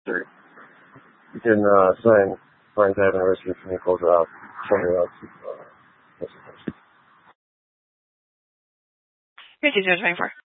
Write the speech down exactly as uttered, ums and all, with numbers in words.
Sure. You can uh, sign Frank Avenue Rescue for me, close it out. Somebody else. Uh, Here's zero twenty-four.